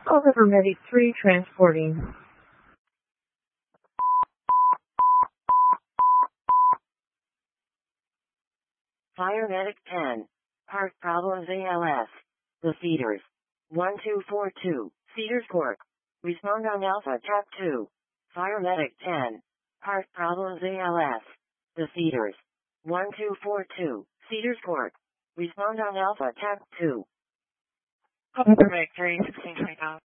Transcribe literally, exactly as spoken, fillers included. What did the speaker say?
Oliver Medic three transporting. Fire Medic ten. Heart problems A L S. The Cedars. one two four two, Cedars Court. Respond on Alpha Tap two. Fire Medic ten. Heart problems A L S. The Cedars. one two four two, Cedars Court. Respond on Alpha Tap two. Oliver Medic three, sixteen twenty-five.